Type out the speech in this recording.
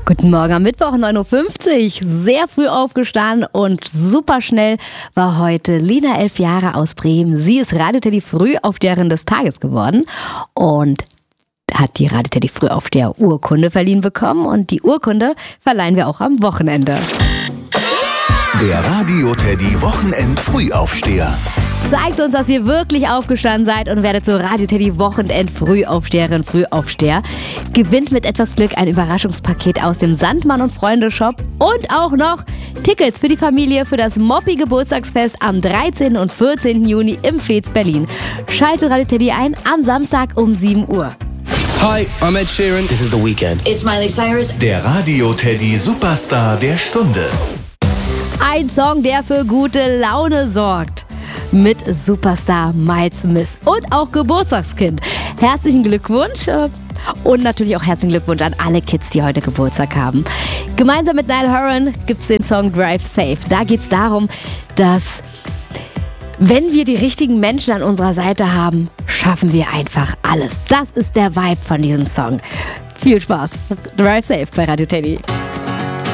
Guten Morgen am Mittwoch, 9.50 Uhr. Sehr früh aufgestanden und super schnell war heute Lina, 11 Jahre aus Bremen. Sie ist Radio Teddy Frühaufsteherin des Tages geworden und hat die Radio Teddy Frühaufsteher-Urkunde verliehen bekommen. Und die Urkunde verleihen wir auch am Wochenende. Der Radio Teddy Wochenend-Frühaufsteher. Zeigt uns, dass ihr wirklich aufgestanden seid und werdet zur Radio Teddy Wochenend-Frühaufsteherin, Frühaufsteher. Gewinnt mit etwas Glück ein Überraschungspaket aus dem Sandmann und Freunde Shop und auch noch Tickets für die Familie für das Moppi Geburtstagsfest am 13. und 14. Juni im Veets Berlin. Schaltet Radio Teddy ein am Samstag um 7 Uhr. Hi, I'm Ed Sheeran. This is The Weeknd. It's Miley Cyrus. Der Radio Teddy Superstar der Stunde. Ein Song, der für gute Laune sorgt. Mit Superstar Miles Smith und auch Geburtstagskind. Herzlichen Glückwunsch und natürlich auch herzlichen Glückwunsch an alle Kids, die heute Geburtstag haben. Gemeinsam mit Niall Horan gibt es den Song Drive Safe. Da geht es darum, dass wenn wir die richtigen Menschen an unserer Seite haben, schaffen wir einfach alles. Das ist der Vibe von diesem Song. Viel Spaß. Drive Safe bei Radio Teddy.